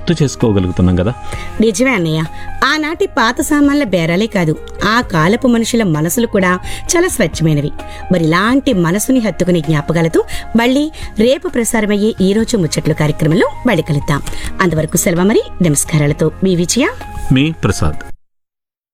గుర్తు చేసుకోగలుగుతున్నాం కదా. నిజమే అన్నయ్య. ఆనాటి పాత సామాన్ల బేరాలే కాదు, ఆ కాలపు మనుషుల మనసులు కూడా చాలా స్వచ్ఛమైనవి. మరి ఇలాంటి మనసుని హత్తుకునే జ్ఞాపకాలతో మళ్ళీ రేపు ప్రసారమయ్యే ఈ రోజు ముచ్చట్లు కార్యక్రమంలో మళ్ళీ కలుద్దాం. అంతవరకు సెలవు మరి. నమస్కారాలతో మీ విజయ, మీ ప్రసాద్.